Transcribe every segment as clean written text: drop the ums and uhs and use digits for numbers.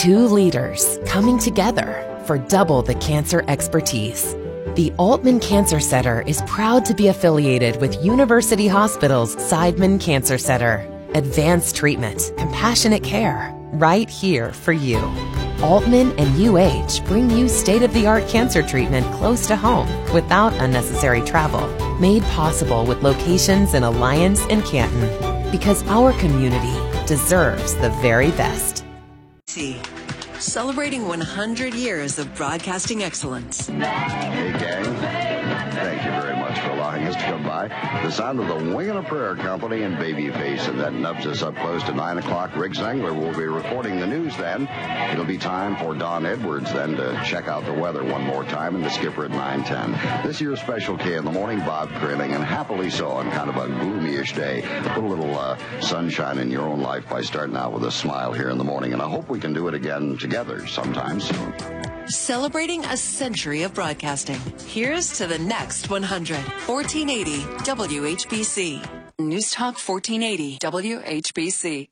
Two leaders coming together for double the cancer expertise. The Altman Cancer Center is proud to be affiliated with University Hospital's Seidman Cancer Center. Advanced treatment, compassionate care, right here for you. Altman and UH bring you state-of-the-art cancer treatment close to home without unnecessary travel. Made possible with locations in Alliance and Canton. Because our community deserves the very best. Celebrating 100 years of broadcasting excellence. Hey, gang. Thank you very much for allowing us to come by. The sound of the Wing and a Prayer Company and Babyface, and that nubs us up close to 9 o'clock. Rick Zengler will be reporting the news then. It'll be time for Don Edwards then to check out the weather one more time, and the skipper at 9:10. This year's Special K in the morning, Bob Krilling, and happily so on kind of a gloomy-ish day. Put a little sunshine in your own life by starting out with a smile here in the morning, and I hope we can do it again together sometime soon. Celebrating a century of broadcasting. Here's to the next 100. 1480 WHBC. News Talk 1480 WHBC.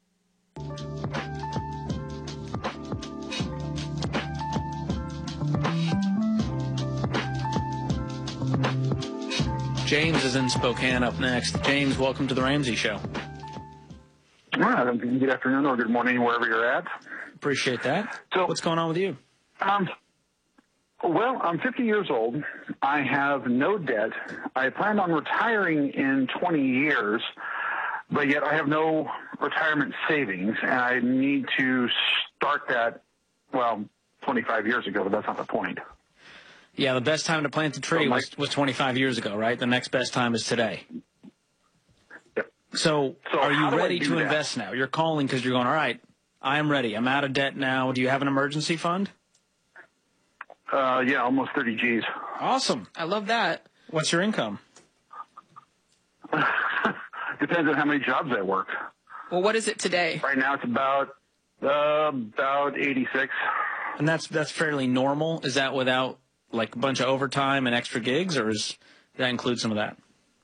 James is in Spokane up next. James, welcome to the Ramsey Show. All right. Good afternoon or good morning, wherever you're at. Appreciate that. So, what's going on with you? Well, I'm 50 years old. I have no debt. I plan on retiring in 20 years, but yet I have no retirement savings, and I need to start that, 25 years ago, but that's not the point. Yeah, the best time to plant the tree was 25 years ago, right? The next best time is today. Yep. So are you ready to invest now? You're calling because you're going, all right, I am ready. I'm out of debt now. Do you have an emergency fund? Yeah, almost 30 G's. Awesome. I love that. What's your income? Depends on how many jobs I work. Well, what is it today? Right now it's about 86. And that's fairly normal. Is that without like a bunch of overtime and extra gigs, or does that include some of that?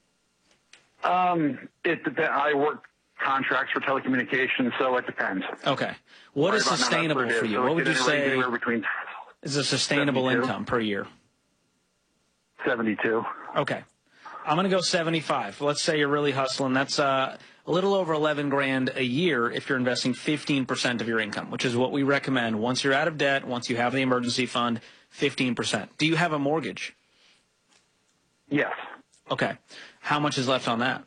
It depends. I work contracts for telecommunications, so it depends. Okay. What is sustainable for you? So what would you say between is a sustainable 72. income per year? 72. Okay. I'm going to go 75. Let's say you're really hustling. That's a little over $11,000 a year if you're investing 15% of your income, which is what we recommend. Once you're out of debt, once you have the emergency fund, 15%. Do you have a mortgage? Yes. Okay. How much is left on that?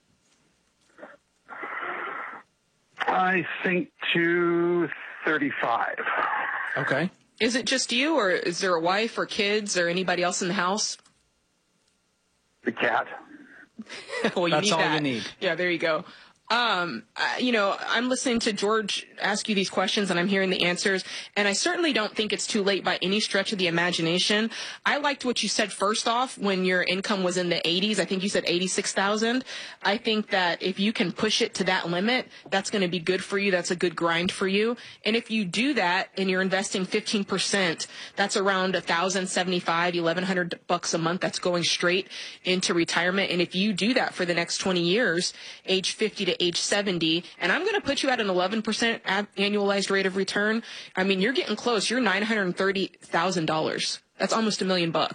I think 235. Okay. Is it just you, or is there a wife or kids or anybody else in the house? The cat. Well, That's need all that. you need. Yeah, there you go. I'm listening to George ask you these questions, and I'm hearing the answers, and I certainly don't think it's too late by any stretch of the imagination. I liked what you said first off when your income was in the 80s. I think you said 86,000. I think that if you can push it to that limit, that's going to be good for you. That's a good grind for you. And if you do that and you're investing 15%, that's around $1,075, $1,100 a month. That's going straight into retirement. And if you do that for the next 20 years, age 50 to age 70, and I'm going to put you at an 11% annualized rate of return. I mean, you're getting close. You're $930,000. That's almost $1 million. Well,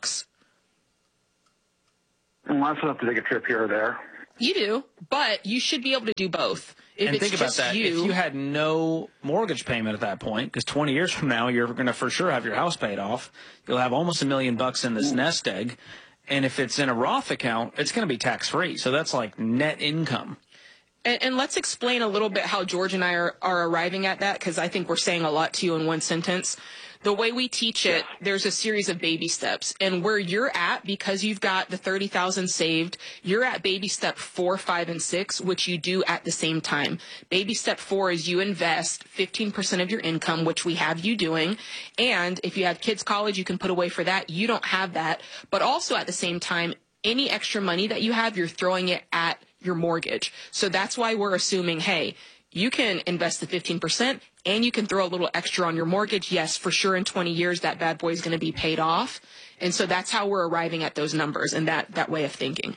that's enough to take a trip here or there. You do, but you should be able to do both. And think about that. If you had no mortgage payment at that point, because 20 years from now, you're going to for sure have your house paid off. You'll have almost $1 million in this nest egg. And if it's in a Roth account, it's going to be tax-free. So that's like net income. And let's explain a little bit how George and I are arriving at that, because I think we're saying a lot to you in one sentence. The way we teach it, there's a series of baby steps. And where you're at, because you've got the 30,000 saved, you're at baby step 4, 5, and 6, which you do at the same time. Baby step 4 is you invest 15% of your income, which we have you doing. And if you have kids' college, you can put away for that. You don't have that. But also at the same time, any extra money that you have, you're throwing it at your mortgage. So that's why we're assuming, hey, you can invest the 15% and you can throw a little extra on your mortgage. Yes, for sure in 20 years, that bad boy is going to be paid off. And so that's how we're arriving at those numbers and that way of thinking.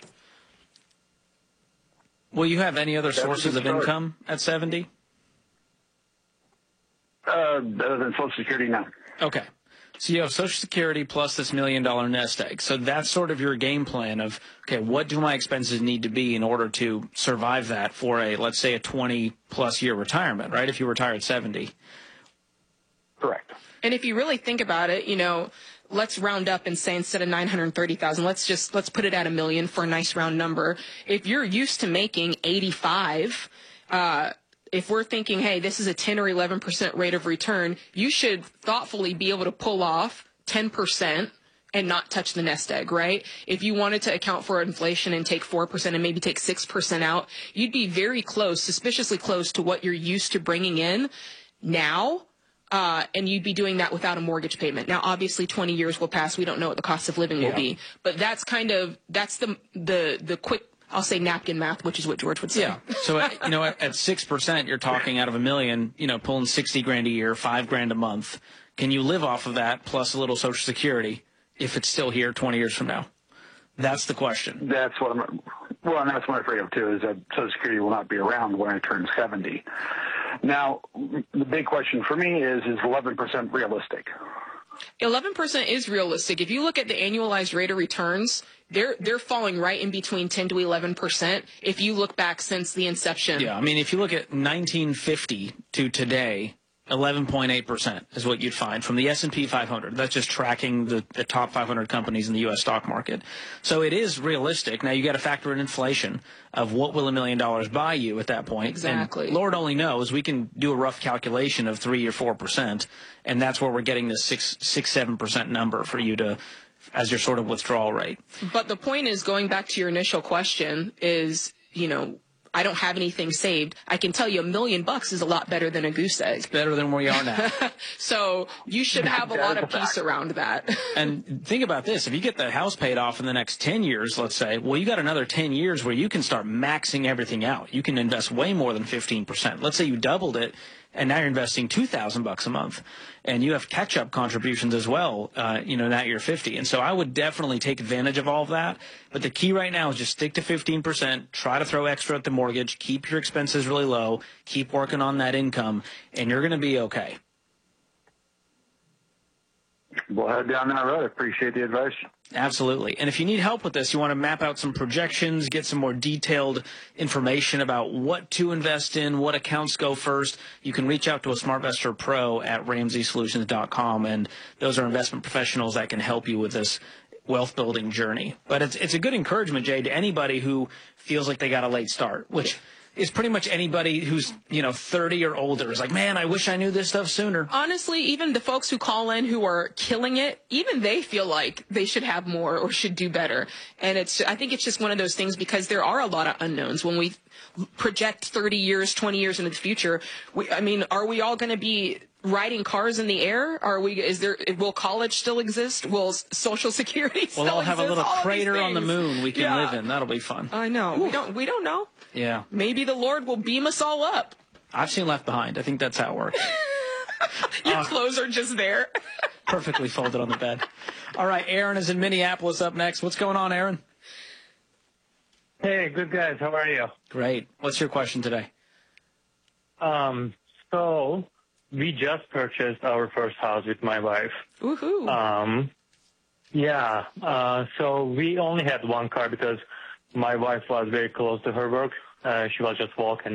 Will you have any other sources of income at 70? Other than Social Security, no. Okay. So you have Social Security plus this $1 million nest egg. So that's sort of your game plan of, okay, what do my expenses need to be in order to survive that for let's say a 20-plus year retirement, right, if you retire at 70? Correct. And if you really think about it, let's round up and say instead of 930,000, let's put it at $1 million for a nice round number. If you're used to making 85, if we're thinking, hey, this is a 10 or 11% rate of return, you should thoughtfully be able to pull off 10% and not touch the nest egg, right? If you wanted to account for inflation and take 4% and maybe take 6% out, you'd be very close, suspiciously close to what you're used to bringing in now. And you'd be doing that without a mortgage payment. Now, obviously, 20 years will pass. We don't know what the cost of living will be. But that's the quick, I'll say, napkin math, which is what George would say. Yeah. So, at 6%, you're talking out of $1 million, pulling $60,000 a year, $5,000 a month. Can you live off of that plus a little Social Security if it's still here 20 years from now? That's the question. That's what and that's what I'm afraid of, too, is that Social Security will not be around when I turn 70. Now, the big question for me is 11% realistic? 11% is realistic. If you look at the annualized rate of returns, they're falling right in between 10 to 11% if you look back since the inception. Yeah, I mean, if you look at 1950 to today, 11.8% is what you'd find from the S&P 500. That's just tracking the top 500 companies in the U.S. stock market. So it is realistic. Now, you got to factor in inflation of what will $1 million buy you at that point. Exactly. And Lord only knows, we can do a rough calculation of 3 or 4%, and that's where we're getting this 7% number for you to, as your sort of withdrawal rate. But the point is, going back to your initial question, is, I don't have anything saved. I can tell you $1 million is a lot better than a goose egg. It's better than where we are now. So you should have a lot of peace around that. And think about this. If you get the house paid off in the next 10 years, let's say, well, you got another 10 years where you can start maxing everything out. You can invest way more than 15%. Let's say you doubled it, and now you're investing $2,000 a month. And you have catch-up contributions as well, now you're 50. And so I would definitely take advantage of all of that. But the key right now is just stick to 15%, try to throw extra at the mortgage, keep your expenses really low, keep working on that income, and you're going to be okay. We'll head down that road. I appreciate the advice. Absolutely. And if you need help with this, you want to map out some projections, get some more detailed information about what to invest in, what accounts go first, you can reach out to a SmartVestor Pro at RamseySolutions.com, and those are investment professionals that can help you with this wealth building journey. But it's a good encouragement, Jay, to anybody who feels like they got a late start, which is pretty much anybody who's, 30 or older is like, man, I wish I knew this stuff sooner. Honestly, even the folks who call in who are killing it, even they feel like they should have more or should do better. And I think it's just one of those things, because there are a lot of unknowns when we project 30 years, 20 years into the future. Are we all going to be riding cars in the air? Will college still exist? Will Social Security still exist? We'll all have a little crater on the moon we can live in. That'll be fun. I know. We don't know. Yeah. Maybe the Lord will beam us all up. I've seen Left Behind. I think that's how it works. Your clothes are just there. Perfectly folded on the bed. All right, Aaron is in Minneapolis up next. What's going on, Aaron? Hey, good guys. How are you? Great. What's your question today? So we just purchased our first house with my wife. Woohoo. So we only had one car because my wife was very close to her work. She was just walking